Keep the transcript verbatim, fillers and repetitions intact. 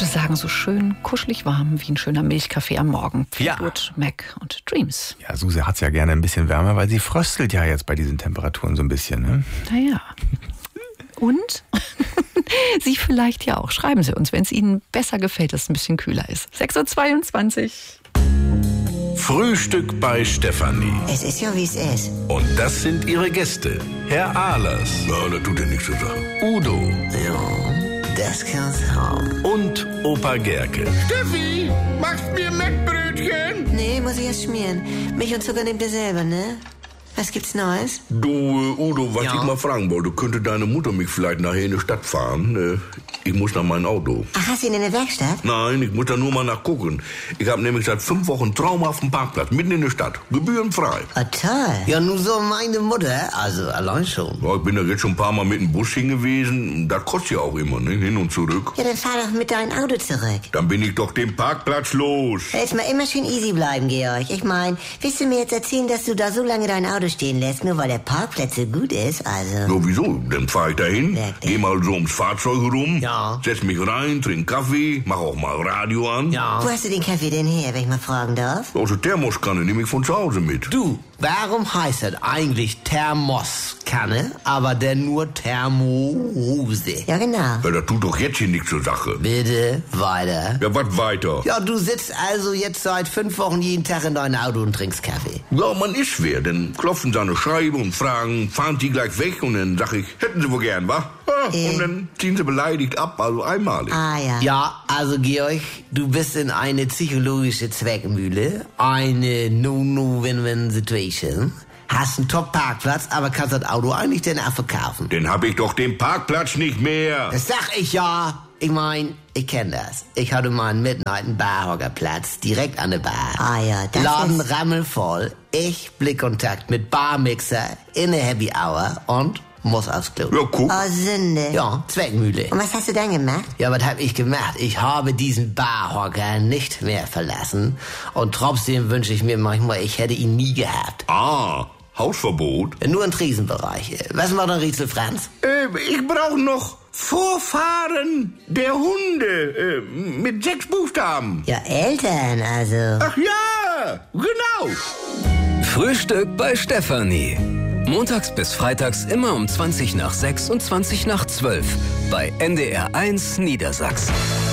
würde sagen, so schön kuschelig warm wie ein schöner Milchkaffee am Morgen. Fleetwood Ja. Mac und Dreams. Ja, Suse hat's ja gerne ein bisschen wärmer, weil sie fröstelt ja jetzt bei diesen Temperaturen so ein bisschen, ne? Naja. Und Sie vielleicht ja auch. Schreiben Sie uns, wenn es Ihnen besser gefällt, dass es ein bisschen kühler ist. sechs Uhr zweiundzwanzig. Frühstück bei Stefanie. Es ist ja, wie es ist. Und das sind ihre Gäste. Herr Ahlers. Ja, das tut ja nichts zur Sache. Udo. Ja, das kann's haben. Und Opa Gerke. Steffi, machst mir Mettbrötchen? Nee, muss ich erst schmieren. Milch und Zucker nehmt ihr selber, ne? Was gibt's Neues? Du, äh, Udo, was Ja. ich mal fragen wollte, könnte deine Mutter mich vielleicht nachher in die Stadt fahren? Äh, ich muss nach meinem Auto. Ach, hast du ihn in der Werkstatt? Nein, ich muss da nur mal nachgucken. Ich habe nämlich seit fünf Wochen einen traumhaften Parkplatz, mitten in der Stadt. Gebührenfrei. Oh, toll. Ja, nur so meine Mutter, also allein schon. Ja, ich bin da jetzt schon ein paar Mal mit dem Bus hingewiesen. Das kostet ja auch immer, ne? Hin und zurück. Ja, dann fahr doch mit deinem Auto zurück. Dann bin ich doch den Parkplatz los. Jetzt mal immer schön easy bleiben, Georg. Ich mein, willst du mir jetzt erzählen, dass du da so lange dein Auto stehen lässt, nur weil der Parkplatz so gut ist? Also... So, wieso? Dann fahr ich dahin, Wirklich? geh mal so ums Fahrzeug rum, Ja. setz mich rein, trink Kaffee, mach auch mal Radio an. Ja. Wo hast du den Kaffee denn her, wenn ich mal fragen darf? Aus der Thermoskanne nehme ich von zu Hause mit. Du, warum heißt das eigentlich Thermoskanne, aber denn nur Thermose? Ja, genau. Ja, das tut doch jetzt hier nichts zur Sache. Bitte weiter. Ja, was weiter? Ja, du sitzt also jetzt seit fünf Wochen jeden Tag in deinem Auto und trinkst Kaffee. Ja, man ist wer. Dann klopfen sie an eine Scheibe und fragen, fahren die gleich weg? Und dann sag ich, hätten sie wohl gern, wa? Ja, Äh. Und dann ziehen sie beleidigt ab, also einmalig. Ah, ja. Ja, also Georg, du bist in eine psychologische Zweckmühle, eine No-No-Win-Win-Situation. Hast einen Top-Parkplatz, aber kannst das Auto eigentlich denn auch verkaufen. Dann hab ich doch den Parkplatz nicht mehr. Das sag ich ja. Ich mein, ich kenn das. Ich hatte mal einen Midnight Barhockerplatz direkt an der Bar. Ah, ja, das Laden ist- rammelvoll. Ich Blickkontakt mit Barmixer in der Happy Hour und muss aufs Klo. Ja, guck. Oh, Sünde. Ja, Zweckmühle. Und was hast du dann gemacht? Ja, was hab ich gemacht? Ich habe diesen Barhocker nicht mehr verlassen. Und trotzdem wünsche ich mir manchmal, ich hätte ihn nie gehabt. Ah, Hausverbot? Nur in Tresenbereiche. Was macht ein Rätsel Franz? Äh, ich brauche noch Vorfahren der Hunde äh, mit sechs Buchstaben. Ja, Eltern, also. Ach ja, genau. Frühstück bei Stefanie. Montags bis freitags immer um zwanzig nach sechs und zwanzig nach zwölf bei N D R eins Niedersachsen.